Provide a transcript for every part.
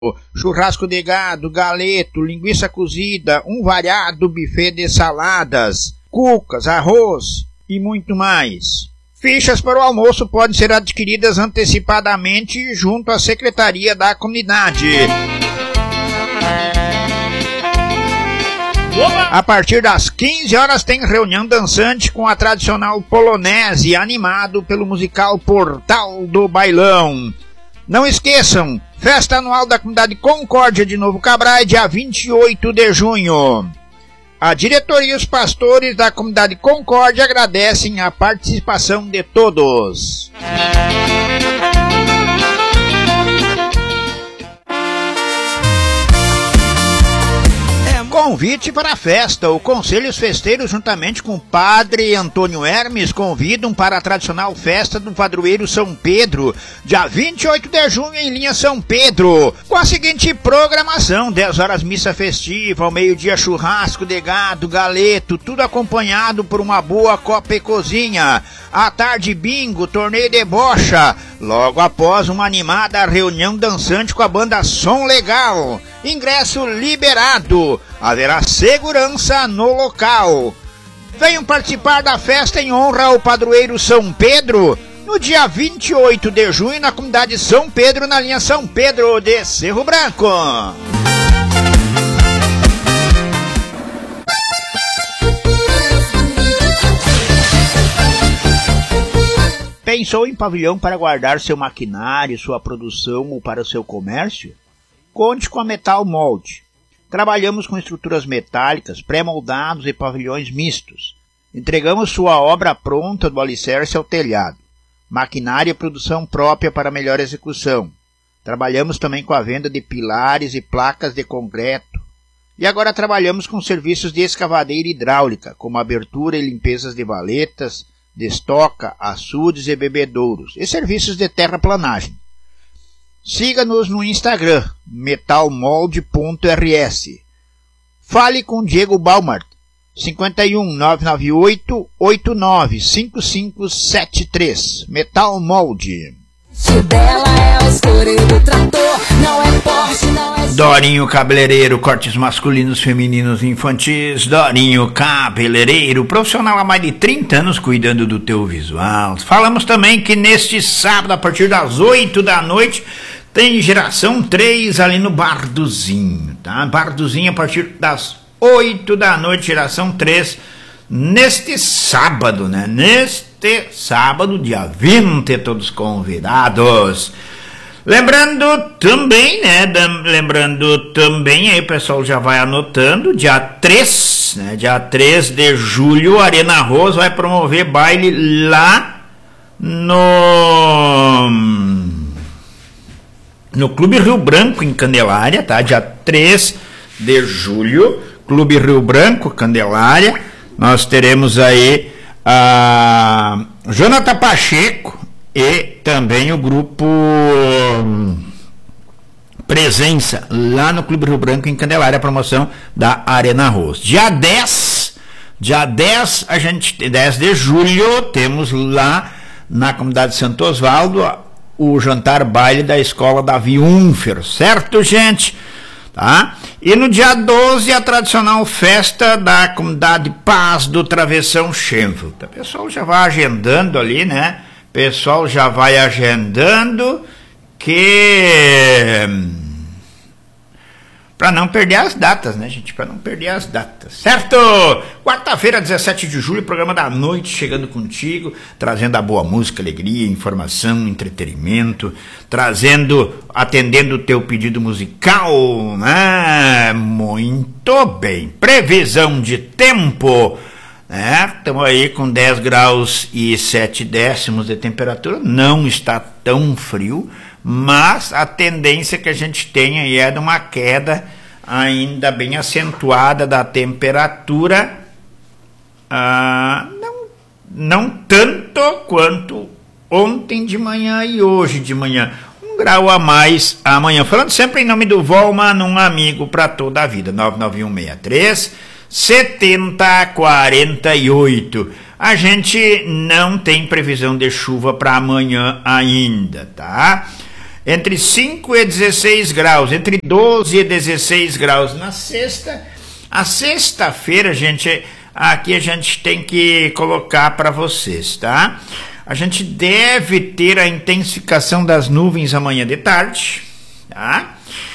churrasco de gado, galeto, linguiça cozida, um variado buffet de saladas, cucas, arroz e muito mais. Fichas para o almoço podem ser adquiridas antecipadamente junto à Secretaria da Comunidade. A partir das 15 horas tem reunião dançante com a tradicional polonese, animado pelo musical Portal do Bailão. Não esqueçam, festa anual da comunidade Concórdia de Novo Cabrais, dia 28 de junho. A diretoria e os pastores da comunidade Concórdia agradecem a participação de todos. Convite para a festa. O Conselho e os Festeiros, juntamente com o Padre Antônio Hermes, convidam para a tradicional festa do Padroeiro São Pedro, dia 28 de junho em linha São Pedro, com a seguinte programação: 10 horas missa festiva, ao meio-dia churrasco de gado, galeto, tudo acompanhado por uma boa copa e cozinha. À tarde bingo, torneio de bocha, logo após uma animada reunião dançante com a banda Som Legal. Ingresso liberado, haverá segurança no local. Venham participar da festa em honra ao padroeiro São Pedro, no dia 28 de junho na comunidade São Pedro, na linha São Pedro de Cerro Branco. Pensou em pavilhão para guardar seu maquinário, sua produção ou para o seu comércio? Conte com a Metal Mold. Trabalhamos com estruturas metálicas, pré-moldados e pavilhões mistos. Entregamos sua obra pronta do alicerce ao telhado. Maquinário e produção própria para melhor execução. Trabalhamos também com a venda de pilares e placas de concreto. E agora trabalhamos com serviços de escavadeira hidráulica, como abertura e limpezas de valetas, destoca, açudes e bebedouros, e serviços de terraplanagem. Siga-nos no Instagram, metalmold.rs. Fale com Diego Baumart, 51 998 89 5573. Metal Mold. Dorinho Cabeleireiro, cortes masculinos, femininos e infantis. Dorinho Cabeleireiro, profissional há mais de 30 anos cuidando do teu visual. Falamos também que neste sábado, a partir das 8 da noite, tem geração 3 ali no Barduzinho, tá? Barduzinho a partir das 8 da noite, geração 3, neste sábado, né? Neste sábado, dia 20, todos convidados. Lembrando também, né? Lembrando também, aí o pessoal já vai anotando, dia 3, né? Dia 3 de julho, Arena Rose vai promover baile lá no Clube Rio Branco, em Candelária, tá? Dia 3 de julho, Clube Rio Branco, Candelária. Nós teremos aí a Jonathan Pacheco e também o grupo Presença, lá no Clube Rio Branco, em Candelária, a promoção da Arena Rose. Dia 10 de julho, temos lá na comunidade Santo Osvaldo o jantar baile da escola Davi Unfer, certo, gente? Tá? E no dia 12, a tradicional festa da comunidade Paz do Travessão Schenfeld. O pessoal já vai agendando ali, né? Pessoal já vai agendando que... para não perder as datas, né, gente? Para não perder as datas, certo? Quarta-feira, 17 de julho, programa da noite, chegando contigo, trazendo a boa música, alegria, informação, entretenimento, atendendo o teu pedido musical, né? Muito bem. Previsão de tempo, né? Estamos aí com 10 graus e 7 décimos de temperatura, não está tão frio, mas a tendência que a gente tem aí é de uma queda ainda bem acentuada da temperatura, não tanto quanto ontem de manhã e hoje de manhã, 1 grau a mais amanhã. Falando sempre em nome do Volman, um amigo para toda a vida, 99163 7048. A gente não tem previsão de chuva para amanhã ainda, tá? entre 5 e 16 graus, entre 12 e 16 graus na sexta. A sexta-feira, gente, aqui a gente tem que colocar para vocês, tá? A gente deve ter a intensificação das nuvens amanhã de tarde, tá?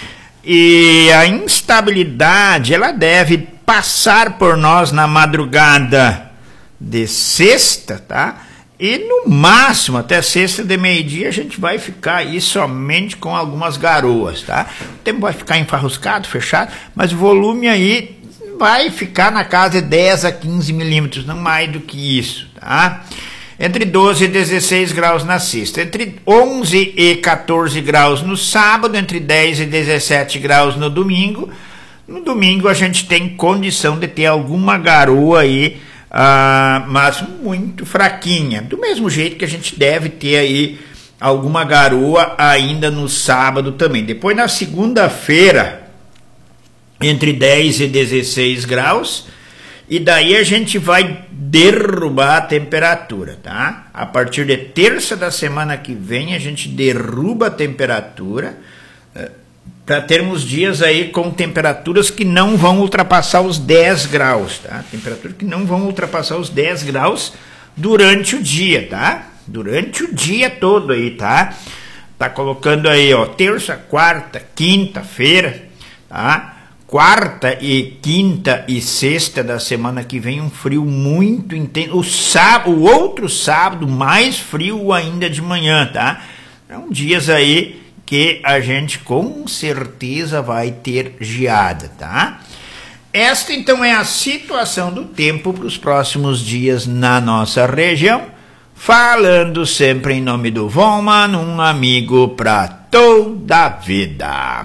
E a instabilidade, ela deve passar por nós na madrugada de sexta, tá? E no máximo, até sexta de meio-dia, a gente vai ficar aí somente com algumas garoas, tá? O tempo vai ficar enfarruscado, fechado, mas o volume aí vai ficar na casa de 10 a 15 milímetros, não mais do que isso, tá? Entre 12 e 16 graus na sexta, entre 11 e 14 graus no sábado, entre 10 e 17 graus no domingo. No domingo a gente tem condição de ter alguma garoa aí, mas muito fraquinha. Do mesmo jeito que a gente deve ter aí alguma garoa ainda no sábado também. Depois na segunda-feira, entre 10 e 16 graus. E daí a gente vai derrubar a temperatura, tá? A partir de terça da semana que vem a gente derruba a temperatura para termos dias aí com temperaturas que não vão ultrapassar os 10 graus, tá? Temperaturas que não vão ultrapassar os 10 graus durante o dia, tá? Durante o dia todo aí, tá? Tá colocando aí, ó, terça, quarta, quinta-feira, tá? Quarta e quinta e sexta da semana que vem um frio muito intenso. O outro sábado mais frio ainda de manhã, tá? São dias aí que a gente com certeza vai ter geada, tá? Esta então é a situação do tempo para os próximos dias na nossa região. Falando sempre em nome do Volman, um amigo para toda a vida.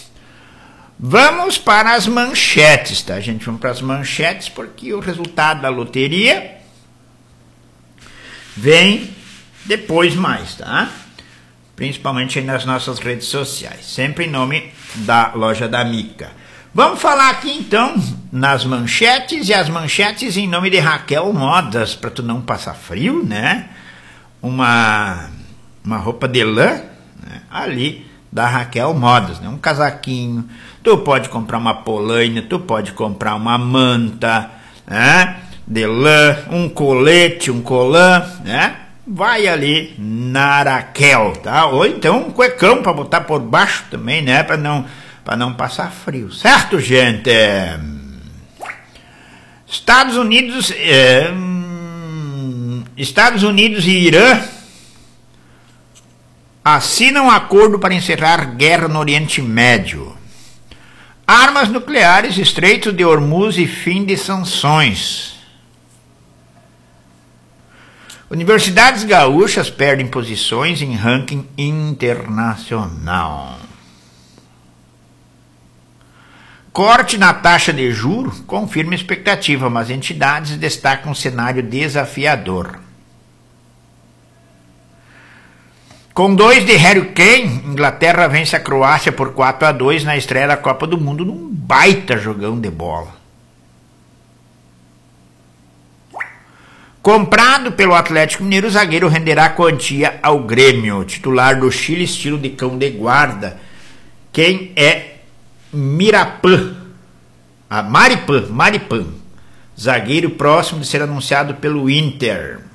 Vamos para as manchetes, tá, gente? Vamos para as manchetes porque o resultado da loteria vem depois mais, tá? Principalmente aí nas nossas redes sociais, sempre em nome da Loja da Mica. Vamos falar aqui então nas manchetes, e as manchetes em nome de Raquel Modas, para tu não passar frio, né? Uma roupa de lã, né? Ali da Raquel Modas, né? Um casaquinho, tu pode comprar uma polaina, tu pode comprar uma manta, né? De lã, um colete, um colã, né? Vai ali na Raquel, tá? Ou então um cuecão para botar por baixo também, né? Para não passar frio, certo, gente? Estados Unidos e Irã assinam acordo para encerrar guerra no Oriente Médio. Armas nucleares, Estreito de Hormuz e fim de sanções. Universidades gaúchas perdem posições em ranking internacional. Corte na taxa de juros confirma expectativa, mas entidades destacam um cenário desafiador. Com 2 de Harry Kane, Inglaterra vence a Croácia por 4-2 na estreia da Copa do Mundo num baita jogão de bola. Comprado pelo Atlético Mineiro, o zagueiro renderá quantia ao Grêmio. Titular do Chile, estilo de cão de guarda. Quem é Maripan. Zagueiro próximo de ser anunciado pelo Inter.